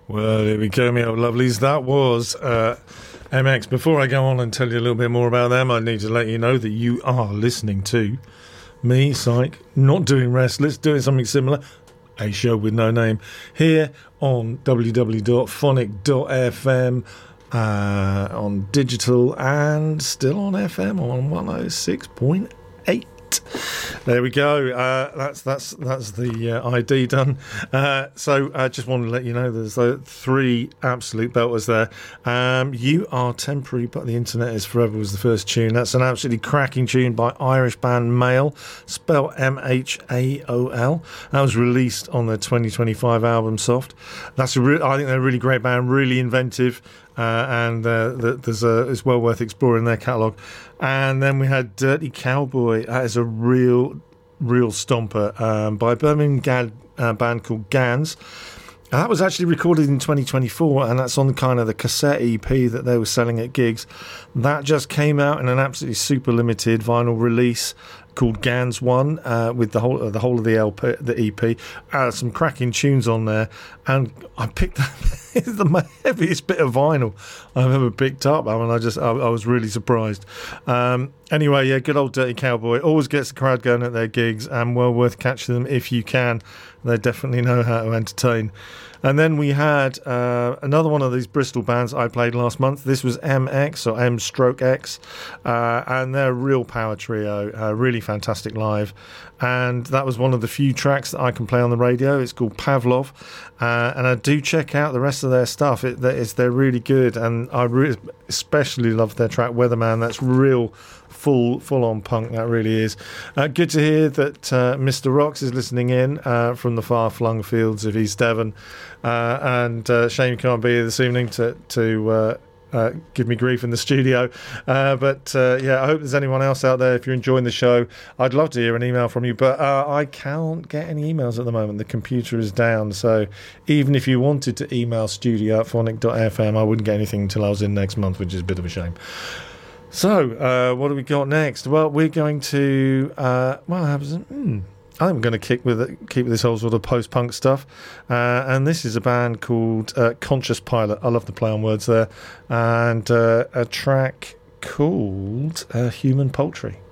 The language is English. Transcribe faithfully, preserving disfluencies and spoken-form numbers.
Well, here we go, me old lovelies. That was uh, M X. Before I go on and tell you a little bit more about them, I need to let you know that you are listening to me, Psych, not doing Restless, doing something similar, a show with no name, here on w w w dot phonic dot f m, uh, on digital, and still on F M on one oh six point eight. There we go. Uh, that's that's that's the uh, I D done. Uh, so I just wanted to let you know there's uh, three absolute belters there. Um, You Are Temporary, But the Internet Is Forever was the first tune. That's an absolutely cracking tune by Irish band Mail, spelled M H A O L. That was released on their twenty twenty-five album Soft. That's a re- I think they're a really great band, really inventive. Uh, and uh, there's a, it's well worth exploring their catalogue. And then we had Dirty Cowboy. That is a real, real stomper um, by a Birmingham Gad, uh, band called Gans. And that was actually recorded in twenty twenty-four, and that's on kind of the cassette E P that they were selling at gigs. That just came out in an absolutely super limited vinyl release called Gans One, uh, with the whole uh, the whole of the L P, the E P, uh, some cracking tunes on there, and I picked that. It's the heaviest bit of vinyl I've ever picked up. I mean, I just I, I was really surprised. Um, anyway, yeah, good old Dirty Cowboy always gets the crowd going at their gigs, and well worth catching them if you can. They definitely know how to entertain. And then we had uh, another one of these Bristol bands I played last month. This was M X, or M stroke X, uh, and they're a real power trio, uh, really fantastic live. And that was one of the few tracks that I can play on the radio. It's called Pavlov, uh, and I do check out the rest of their stuff. It, it's, they're really good, and I re- especially love their track Weatherman. That's real full full on punk, that really is. Uh, good to hear that uh, Mister Rocks is listening in uh, from the far flung fields of East Devon, uh, and uh, shame you can't be here this evening to to uh, uh, give me grief in the studio, uh, but uh, yeah, I hope there's anyone else out there. If you're enjoying the show, I'd love to hear an email from you, but uh, I can't get any emails at the moment. The computer is down, so even if you wanted to email studio at phonic dot f m, I wouldn't get anything until I was in next month, which is a bit of a shame. So, uh, what do we got next? Well, we're going to, uh, well, I, was, hmm, I think we're going to kick with it, keep with this whole sort of post-punk stuff. Uh, and this is a band called uh, Conscious Pilot. I love the play on words there. And uh, a track called uh, Human Poultry.